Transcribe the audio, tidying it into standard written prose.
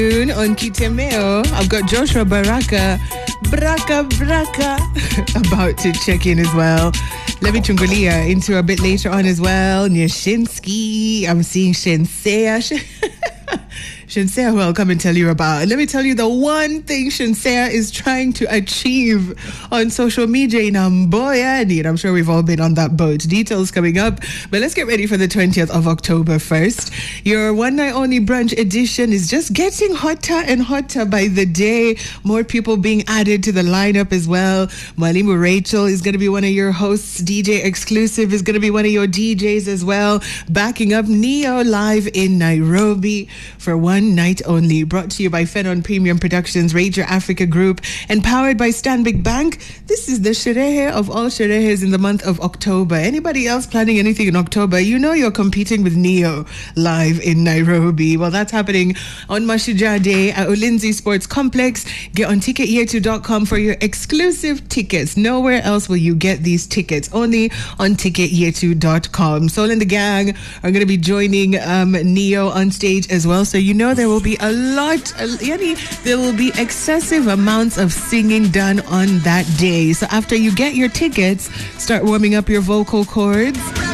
On Kitemeo, I've got Joshua Baraka about to check in as well. Let me Chungulia into a bit later on as well. Nyashinsky, I'm seeing Shinsea. Shinsea, who I'll come and tell you about. Let me tell you the one thing Shinsea is trying to achieve on social media in Amboya. And I'm sure we've all been on that boat. Details coming up. But let's get ready for the 20th of October first. Your one night only brunch edition is just getting hotter and hotter by the day. More people being added to the lineup as well. Mwalimu Rachel is going to be one of your hosts. DJ Exclusive is going to be one of your DJs as well. Backing up Neo live in Nairobi for one night only. Brought to you by Phenon Premium Productions, Rager Africa Group, and powered by Stanbic Bank. This is the sherehe of all sherehes in the month of October. Anybody else planning anything in October? You know you're competing with Neo live in Nairobi. Well, that's happening on Mashujaa Day at Ulinzi Sports Complex. Get on ticketyetu.com for your exclusive tickets. Nowhere else will you get these tickets. Only on ticketyetu.com. Soul and the gang are going to be joining Neo on stage as well. So you know there will be there will be excessive amounts of singing done on that day. So after you get your tickets, start warming up your vocal cords.